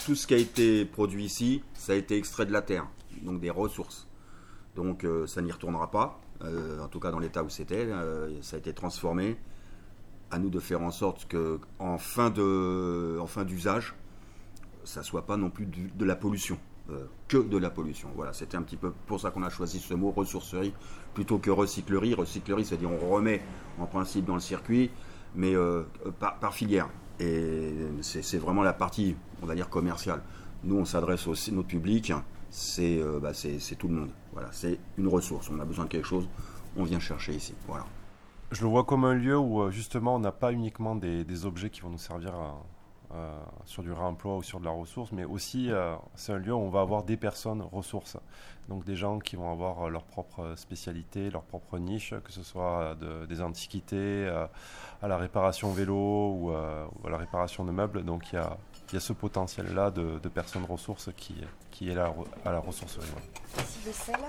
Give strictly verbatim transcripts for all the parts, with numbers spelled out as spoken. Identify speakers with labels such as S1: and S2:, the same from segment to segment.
S1: tout ce qui a été produit ici, ça a été extrait de la terre, donc des ressources. Donc euh, ça n'y retournera pas, euh, en tout cas dans l'état où c'était, euh, ça a été transformé. À nous de faire en sorte que, en fin de, en fin d'usage, ça soit pas non plus du, de la pollution, euh, que de la pollution. Voilà, c'était un petit peu pour ça qu'on a choisi ce mot ressourcerie plutôt que recyclerie. Recyclerie, c'est-à-dire on remet en principe dans le circuit, mais euh, par, par filière. Et c'est, c'est vraiment la partie, on va dire, commerciale. Nous, on s'adresse au notre public, c'est, euh, bah, c'est, c'est tout le monde. Voilà, c'est une ressource. On a besoin de quelque chose, on vient chercher ici. Voilà.
S2: Je le vois comme un lieu où justement on n'a pas uniquement des, des objets qui vont nous servir à, à, sur du réemploi ou sur de la ressource, mais aussi euh, c'est un lieu où on va avoir des personnes ressources. Donc des gens qui vont avoir leur propre spécialité, leur propre niche, que ce soit de, des antiquités, euh, à la réparation vélo ou, euh, ou à la réparation de meubles. Donc il y a, il y a ce potentiel-là de, de personnes ressources qui, qui est là à la ressourcerie. Ouais.
S3: Ici de sel.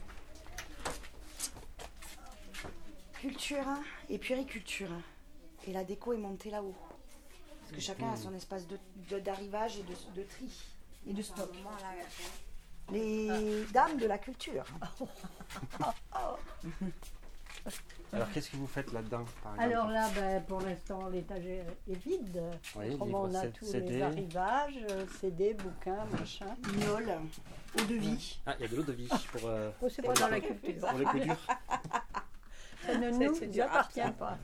S3: Culture et puériculture. Et la déco est montée là-haut. Parce que chacun a son espace de, de, d'arrivage et de, de tri et de stock. Les dames de la culture.
S4: Alors qu'est-ce que vous faites là-dedans par exemple?
S5: Alors là, ben, pour l'instant, l'étagère est vide.
S4: Oui,
S5: Autrement, on a
S4: C-
S5: tous
S4: C D.
S5: les arrivages, C D, bouquins, machin.
S3: Mignole, eau de vie.
S4: Ah, il y a de l'eau de vie pour, euh,
S5: Oh, c'est pas dans la culture.
S4: pour les coups durs.
S5: Ça ne
S6: C'est-
S5: nous
S6: c'est du
S5: appartient pas.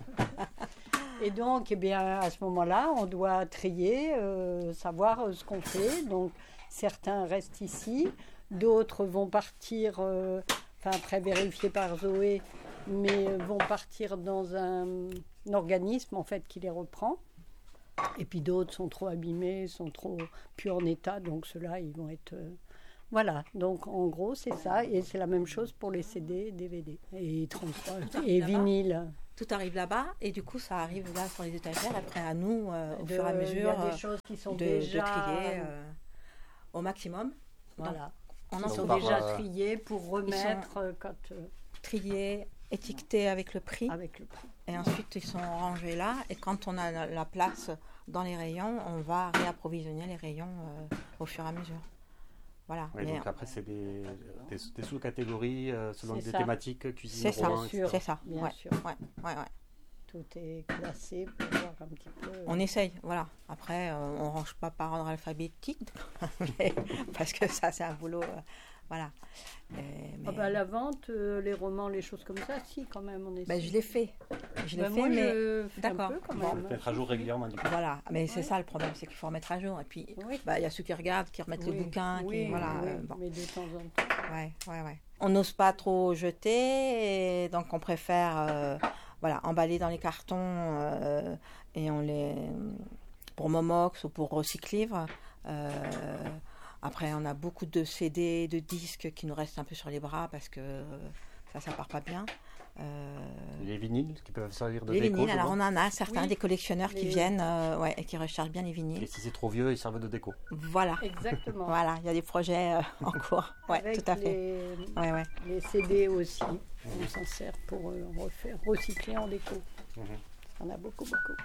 S5: Et donc, eh bien, à ce moment-là, on doit trier, euh, savoir euh, ce qu'on fait. Donc, certains restent ici, d'autres vont partir, euh, enfin, après vérifié par Zoé, mais euh, vont partir dans un, un organisme, en fait, qui les reprend. Et puis d'autres sont trop abîmés, sont trop plus en état, donc ceux-là, ils vont être... euh, Voilà, donc en gros c'est ça, et c'est la même chose pour les C D, D V D et transport et
S6: Là-bas.
S5: vinyle.
S6: Tout arrive là-bas et du coup ça arrive là sur les étagères. Après à nous, euh, au
S5: De-
S6: fur et à
S5: il y
S6: mesure,
S5: a des
S6: euh,
S5: choses qui sont
S6: de,
S5: déjà,
S6: de trier euh, au maximum.
S5: voilà,
S6: On
S5: qui
S6: en
S5: sont
S4: par,
S5: déjà
S4: euh,
S5: triés pour remettre euh, quand euh,
S6: trier, étiqueter avec le prix.
S5: avec le prix.
S6: Et ensuite, ils sont rangés là. Et quand on a la- la place dans les rayons, on va réapprovisionner les rayons euh, au fur et à mesure. Voilà.
S4: Oui,
S6: Mais
S4: donc après, c'est des, des, des sous-catégories euh, selon
S5: C'est
S4: des
S5: ça.
S4: thématiques, cuisine,
S6: c'est ça,
S4: roman, et cetera.
S6: c'est ça.
S5: Bien
S6: Ouais,
S5: sûr.
S6: ouais, ouais, ouais.
S5: Tout est classé pour voir un petit peu.
S6: On essaye, voilà. Après, euh, on range pas par ordre alphabétique, mais- parce que ça, c'est un boulot, euh, voilà. Euh, mais-
S5: Ah bah, la vente, euh, les romans, les choses comme ça, si quand même on essaie.
S6: Ben, je l'ai fait. Je l'ai
S5: Bah,
S6: fait,
S5: moi,
S6: mais
S5: je fais un
S6: D'accord.
S5: peu quand
S6: Bon.
S5: même.
S4: Mettre à jour régulièrement, du coup.
S6: voilà. Mais c'est
S5: Ouais.
S6: ça le problème, c'est qu'il faut remettre à jour. Et puis,
S5: Oui.
S6: bah, il y a ceux qui regardent, qui remettent
S5: Oui,
S6: les bouquins,
S5: oui,
S6: qui, voilà.
S5: oui,
S6: euh, bon.
S5: mais de temps en temps.
S6: Ouais, ouais, ouais. On n'ose pas trop jeter, et donc on préfère euh, voilà, emballer dans les cartons euh, et on les pour Momox ou pour Recyclivre. Euh, après, on a beaucoup de C D, de disques qui nous restent un peu sur les bras parce que ça, ça part pas bien. Euh,
S4: Les vinyles qui peuvent servir de
S6: les
S4: déco.
S6: vinyles,
S4: je
S6: alors
S4: vois.
S6: on en a certains
S5: Oui.
S6: des collectionneurs qui
S5: Les-
S6: viennent euh, ouais, et qui recherchent bien les
S4: Et
S6: vinyles.
S4: si c'est trop vieux, ils servent de déco.
S6: Voilà,
S5: Exactement.
S6: voilà, il y a des projets euh, en cours. Ouais,
S5: Avec
S6: tout à fait.
S5: les,
S6: Ouais, ouais.
S5: les C D aussi, on s'en sert pour euh, refaire, recycler en déco.
S4: Mhm.
S5: On a beaucoup, beaucoup.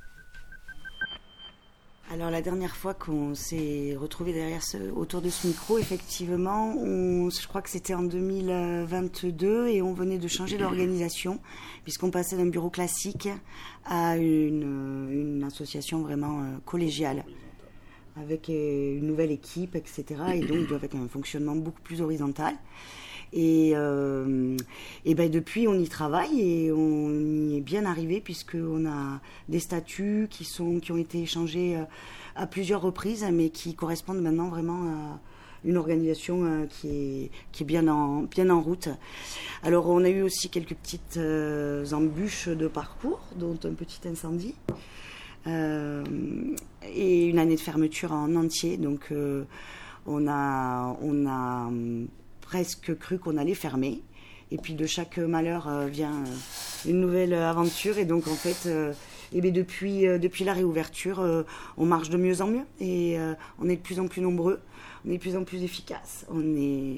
S3: Alors la dernière fois qu'on s'est retrouvé derrière ce, autour de ce micro, effectivement, on, je crois que c'était en deux mille vingt-deux et on venait de changer d'organisation puisqu'on passait d'un bureau classique à une, une association vraiment euh, collégiale avec euh, une nouvelle équipe, et cetera. Et donc avec un fonctionnement beaucoup plus horizontal. Et, euh, et ben depuis, on y travaille et on y est bien arrivé puisqu'on a des statuts qui, sont, qui ont été échangés euh, à plusieurs reprises, mais qui correspondent maintenant vraiment à une organisation euh, qui est, qui est bien, en, bien en route. Alors, on a eu aussi quelques petites euh, embûches de parcours, dont un petit incendie. Euh, et une année de fermeture en entier. Donc, euh, on a... On a presque cru qu'on allait fermer. Et puis de chaque malheur euh, vient euh, une nouvelle aventure. Et donc en fait, euh, eh bien, depuis, euh, depuis la réouverture, euh, on marche de mieux en mieux. Et euh, on est de plus en plus nombreux, on est de plus en plus efficace. On est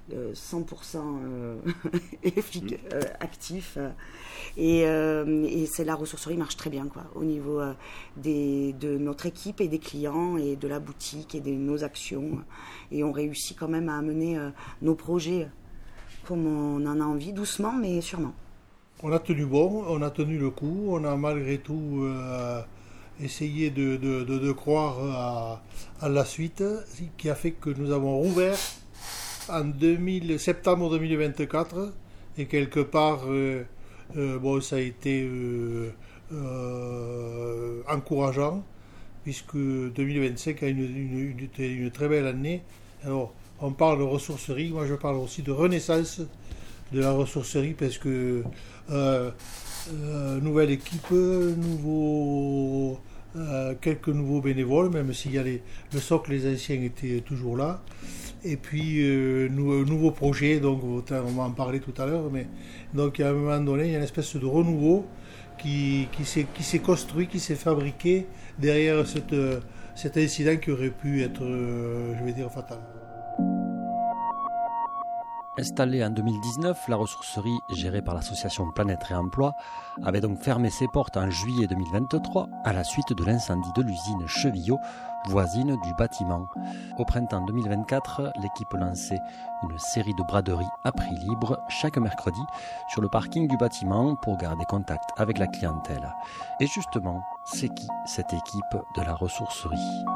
S3: euh, cent pour cent euh, effic- euh, actif. Et, euh, et c'est, la ressourcerie marche très bien, quoi, au niveau euh, des, de notre équipe et des clients et de la boutique et de nos actions. Et on réussit quand même à mener euh, nos projets comme on en a envie, doucement mais sûrement.
S7: On a tenu bon, on a tenu le coup, on a malgré tout euh, essayé de, de, de, de croire à, à la suite, ce qui a fait que nous avons rouvert en deux mille, septembre deux mille vingt-quatre, et quelque part, euh, euh, bon, ça a été euh, euh, encourageant, puisque deux mille vingt-cinq a une, une, une, une très belle année. Alors, on parle de ressourcerie, moi je parle aussi de renaissance de la ressourcerie, parce que euh, euh, nouvelle équipe, nouveau, euh, quelques nouveaux bénévoles, même s'il y a les, le socle, les anciens étaient toujours là. Et puis, euh, nou, nouveau projet, donc on va en parler tout à l'heure, mais donc à un moment donné, il y a une espèce de renouveau qui, qui, s'est, qui s'est construit, qui s'est fabriqué derrière cette, cet incident qui aurait pu être, euh, je vais dire, fatal.
S8: Installée en deux mille dix-neuf, la ressourcerie gérée par l'association Planète Réemploi avait donc fermé ses portes en juillet deux mille vingt-trois à la suite de l'incendie de l'usine Chevillot, voisine du bâtiment. Au printemps deux mille vingt-quatre, l'équipe lançait une série de braderies à prix libre chaque mercredi sur le parking du bâtiment pour garder contact avec la clientèle. Et justement, c'est qui cette équipe de la ressourcerie ?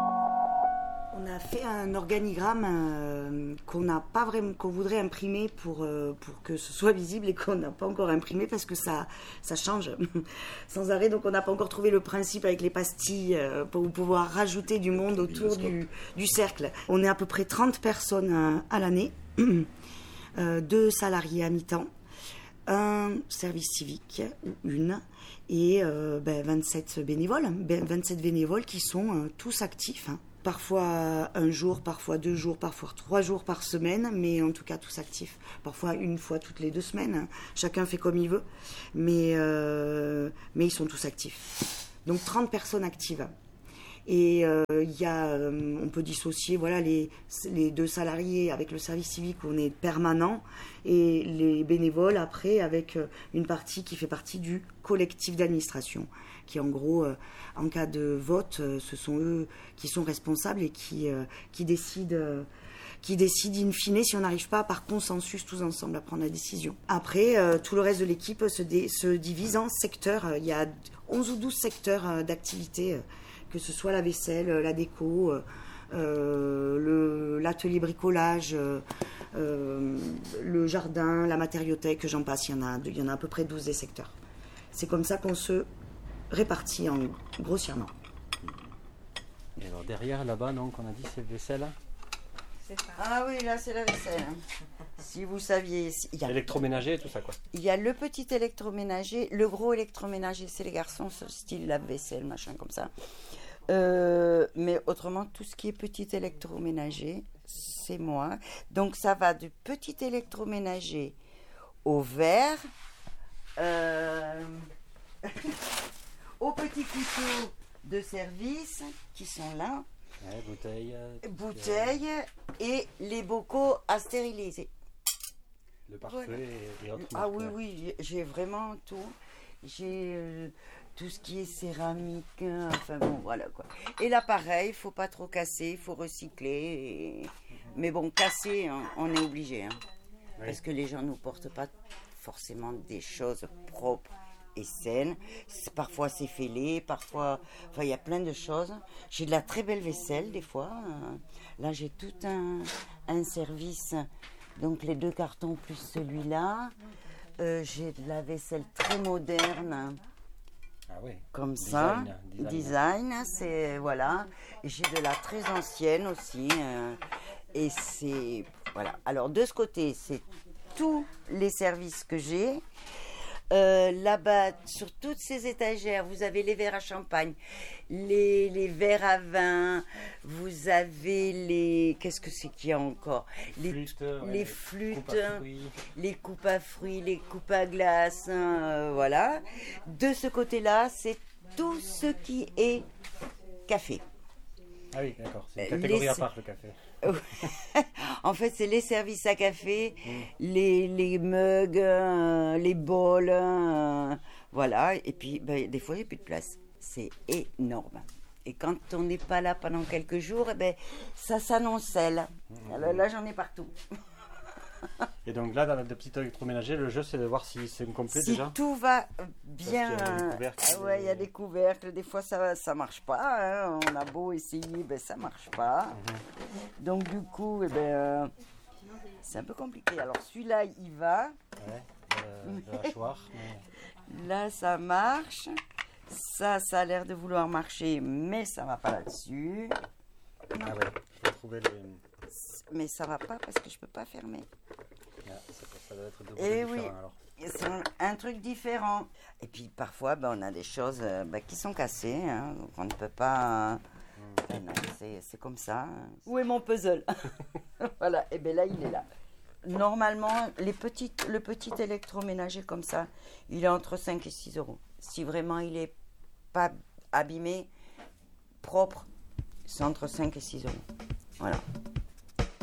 S3: On a fait un organigramme euh, qu'on n'a pas vraiment, qu'on voudrait imprimer pour, euh, pour que ce soit visible et qu'on n'a pas encore imprimé parce que ça, ça change sans arrêt. Donc on n'a pas encore trouvé le principe avec les pastilles euh, pour pouvoir rajouter du monde autour du, du cercle. On est à peu près trente personnes euh, à l'année, euh, deux salariés à mi-temps, un service civique ou une et euh, ben, vingt-sept bénévoles, vingt-sept bénévoles qui sont euh, tous actifs. Hein. Parfois un jour, parfois deux jours, parfois trois jours par semaine, mais en tout cas tous actifs. Parfois une fois toutes les deux semaines, chacun fait comme il veut, mais, euh, mais ils sont tous actifs. Donc trente personnes actives. Et euh, y a, euh, on peut dissocier voilà, les, les deux salariés avec le service civique où on est permanent et les bénévoles après avec une partie qui fait partie du collectif d'administration qui en gros, euh, en cas de vote, euh, ce sont eux qui sont responsables et qui, euh, qui, décident, euh, qui décident in fine si on n'arrive pas par consensus tous ensemble à prendre la décision. Après, euh, tout le reste de l'équipe se, dé, se divise en secteurs. Il y a onze ou douze secteurs euh, d'activité, euh, que ce soit la vaisselle, la déco, euh, euh, le, l'atelier bricolage, euh, euh, le jardin, la matériothèque, j'en passe, il y en a, il y en a à peu près douze des secteurs. C'est comme ça qu'on se répartis en grossièrement.
S4: Et alors derrière, là-bas, donc, on a dit c'est vaisselle.
S3: C'est ça. Ah oui, là c'est la vaisselle. Si vous saviez, il y a
S4: électroménager et tout ça quoi.
S3: Il y a le petit électroménager, le gros électroménager, c'est les garçons, style lave-vaisselle, machin comme ça. Euh, mais autrement, tout ce qui est petit électroménager, c'est moi. Donc ça va du petit électroménager au verre. Euh... aux petits couteaux de service qui sont là,
S4: ouais, bouteilles, euh,
S3: bouteilles et les bocaux à stériliser.
S4: Le parfait voilà. et, et autres.
S3: Ah oui, oui, j'ai vraiment tout. J'ai euh, tout ce qui est céramique, hein, enfin bon, voilà quoi. Et l'appareil, il ne faut pas trop casser, il faut recycler. Et... Mais bon, casser, hein, on est obligé. Hein, oui. Parce que les gens ne nous portent pas forcément des choses propres et saines. Parfois c'est fêlé, parfois, enfin il y a plein de choses. J'ai de la très belle vaisselle des fois. Là j'ai tout un, un service, donc les deux cartons plus celui-là. Euh, j'ai de la vaisselle très moderne.
S4: Ah oui.
S3: Comme
S4: design,
S3: ça,
S4: design,
S3: design c'est voilà. Et j'ai de la très ancienne aussi. Euh, et c'est voilà. Alors de ce côté, c'est tous les services que j'ai. Euh, là-bas, sur toutes ces étagères, vous avez les verres à champagne, les, les verres à vin, vous avez les... Qu'est-ce que c'est qu'il y a encore Les
S4: flûtes,
S3: les,
S4: ouais,
S3: flûtes
S4: coupes à fruits.
S3: les coupes à fruits, les coupes à glace, hein, euh, voilà. De ce côté-là, c'est tout ce qui est café.
S4: Ah oui, d'accord, c'est une catégorie
S3: les...
S4: à part le café.
S3: En fait, c'est les services à café, mmh. les, les mugs, euh, les bols, euh, voilà. Et puis, ben, des fois, il n'y a plus de place. C'est énorme. Et quand on n'est pas là pendant quelques jours, eh ben, ça s'anoncelle. Mmh. Alors là, j'en ai partout.
S4: Et donc là, dans le petit électroménager, le jeu, c'est de voir si c'est complet
S3: si
S4: déjà.
S3: Si tout va bien.
S4: Il y a
S3: ah ouais, il y a des couvercles. Des fois, ça ça marche pas. Hein. On a beau essayer, ben ça marche pas. Mm-hmm. Donc du coup, eh ben, euh, c'est un peu compliqué. Alors celui-là, il va.
S4: Ouais, euh, le hachoir. Mais...
S3: Là, ça marche. Ça, ça a l'air de vouloir marcher, mais ça va pas là-dessus.
S4: Ah ouais, faut trouver les...
S3: Mais ça va pas parce que je peux pas fermer.
S4: Ah, ça doit être deux
S3: Et
S4: différents
S3: oui,
S4: alors.
S3: C'est un, un truc différent. Et puis parfois, ben, on a des choses euh, ben, qui sont cassées, hein, donc on ne peut pas. Euh, ben, non, c'est, c'est comme ça. Hein. Où est mon puzzle? Voilà. Et bien là, il est là. Normalement, les petites, le petit électroménager comme ça, il est entre cinq et six euros. Si vraiment il est pas abîmé, propre, c'est entre cinq et six euros. Voilà.